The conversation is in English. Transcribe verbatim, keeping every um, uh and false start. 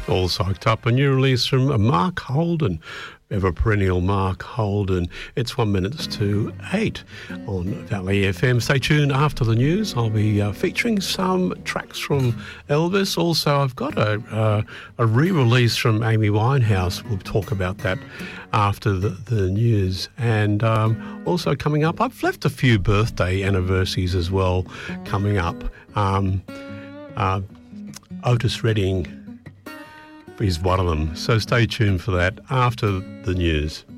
All psyched up. A new release from Mark Holden, ever perennial Mark Holden. It's one minute to eight on Valley F M. Stay tuned after the news. I'll be uh, featuring some tracks from Elvis. Also, I've got a, uh, a re-release from Amy Winehouse. We'll talk about that after the, the news. And um, also coming up, I've left a few birthday anniversaries as well coming up. Um, uh, Otis Redding is one of them. So stay tuned for that after the news.